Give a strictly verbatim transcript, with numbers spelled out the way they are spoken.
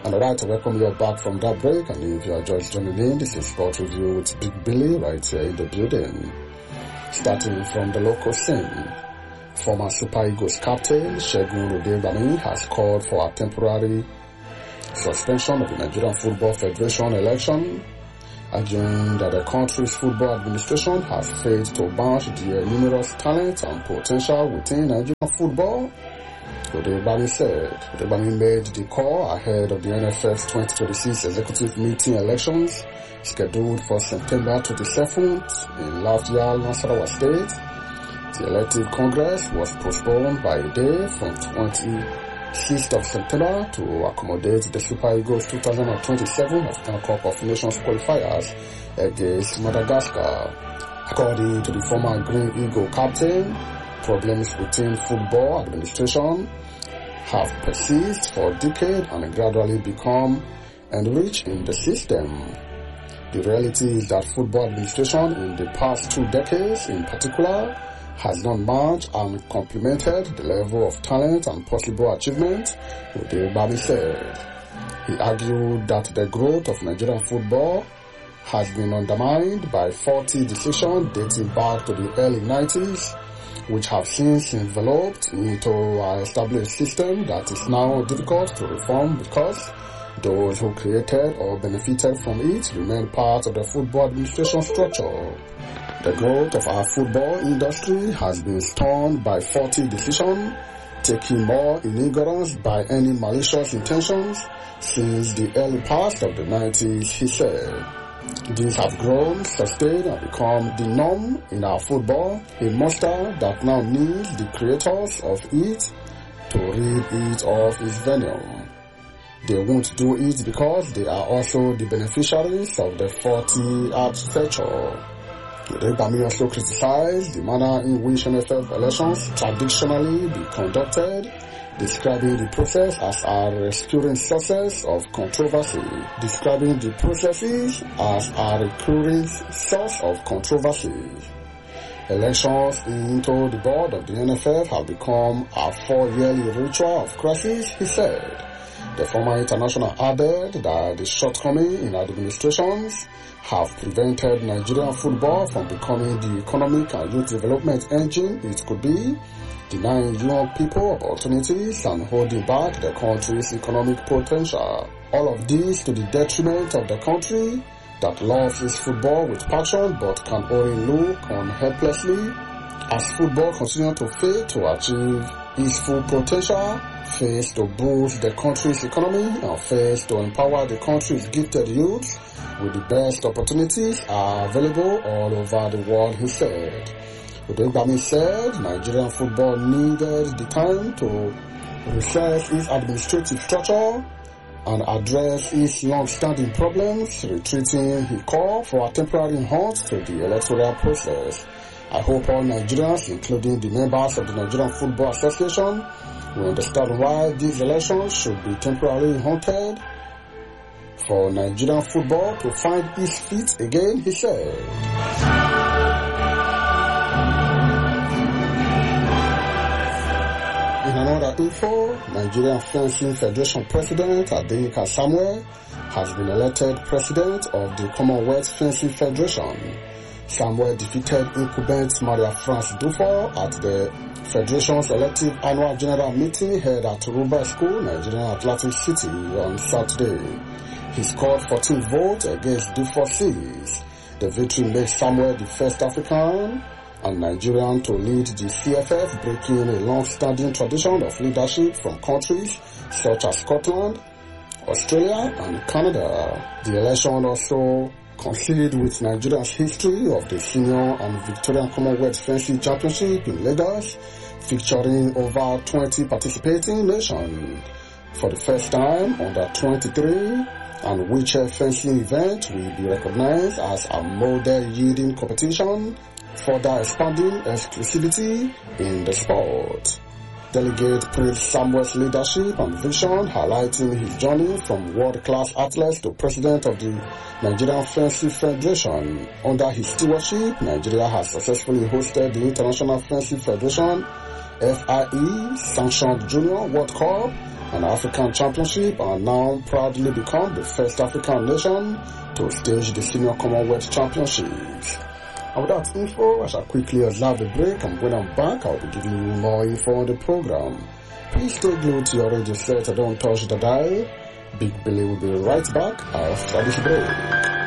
And I'd like to welcome you back from that break. And if you are just joining in, this is Sport Review with Big Billy right here in the building. Starting from the local scene, former Super Eagles captain Segun Odegbami has called for a temporary suspension of the Nigerian Football Federation election, arguing that the country's football administration has failed to match the numerous talent and potential within Nigerian football. Odegbami said Odegbami made the call ahead of the N F F's twenty twenty-six executive meeting elections scheduled for September twenty-seventh in Lafayette, Nasarawa State. The elective congress was postponed by a day from twenty-sixth of September to accommodate the Super Eagles twenty twenty-seven African Cup of Nations qualifiers against Madagascar. According to the former Green Eagle captain, problems within football administration have persisted for decades and gradually become enriched in the system. The reality is that football administration in the past two decades in particular has not matched and complemented the level of talent and possible achievement, Odegbami said. He argued that the growth of Nigerian football has been undermined by faulty decisions dating back to the early nineties, which have since enveloped into an established system that is now difficult to reform because those who created or benefited from it remain part of the football administration structure. The growth of our football industry has been stunted by faulty decisions, taking more in ignorance by any malicious intentions since the early past of the nineties, he said. These have grown, sustained, and become the norm in our football, a monster that now needs the creators of it to rid it of its venom. They won't do it because they are also the beneficiaries of the faulty architecture. Odegbami also criticized the manner in which N F F elections traditionally be conducted, describing the process as a recurring source of controversy, describing the processes as a recurring source of controversy. Elections into the board of the N F F have become a four-yearly ritual of crisis, he said. The former international added that the shortcomings in administrations have prevented Nigerian football from becoming the economic and youth development engine it could be, denying young people opportunities and holding back the country's economic potential. All of this to the detriment of the country that loves its football with passion but can only look on helplessly as football continues to fail to achieve its full potential, fails to boost the country's economy, and fails to empower the country's gifted youth with the best opportunities are available all over the world, he said. Odegbami said Nigerian football needed the time to research its administrative structure and address its long-standing problems, retreating, he called for a temporary halt to the electoral process. I hope all Nigerians, including the members of the Nigerian Football Association, will understand why these elections should be temporarily halted for Nigerian football to find its feet again, he said. In another info, Nigerian Fencing Federation President Adeyinka Samuel has been elected President of the Commonwealth Fencing Federation. Samuel defeated incumbent Maria France Dufour at the Federation's elective annual general meeting held at Ruba School, Nigerian Atlantic City on Saturday. He scored fourteen votes against Dufour's six. The victory makes Samuel the first African and Nigerian to lead the C F F, breaking a long-standing tradition of leadership from countries such as Scotland, Australia, and Canada. The election also coincided with Nigeria's history of the Senior and Victorian Commonwealth Fencing Championship in Lagos, featuring over twenty participating nations. For the first time, under twenty-three and wheelchair fencing event will be recognized as a model-yielding competition, further expanding exclusivity in the sport. Delegate praised Samuel's leadership and vision, highlighting his journey from world-class athlete to president of the Nigerian Fencing Federation. Under his stewardship, Nigeria has successfully hosted the International Fencing Federation F I E sanctioned Junior World Cup and African Championship and now proudly become the first African nation to stage the Senior Commonwealth Championships. And with that info, I shall quickly observe the break, and when I'm back, I'll be giving you more info on the program. Please stay glued to your radio set and don't touch the dial. Big Billy will be right back after this break.